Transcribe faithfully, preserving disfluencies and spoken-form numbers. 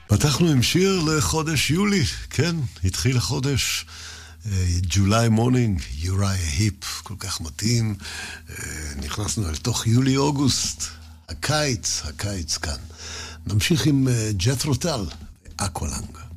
פתחנו עם שיר לחודש יולי, כן, התחיל החודש, ג'ולי מורנינג, יוראי היפ, כל כך מתאים, נכנסנו אל תוך יולי-אוגוסט, הקיץ, הקיץ כאן. נמשיך עם ג'ת'רו טל, אקוולנג.